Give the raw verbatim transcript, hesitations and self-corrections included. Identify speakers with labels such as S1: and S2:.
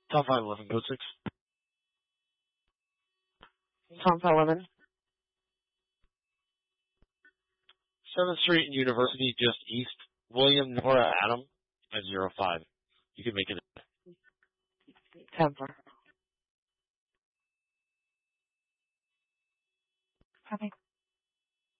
S1: Top five eleven, code six.
S2: Tom Sullivan.
S1: seventh Street and University, just east. William Nora Adam at zero five. You can make it.
S2: ten four. Copy.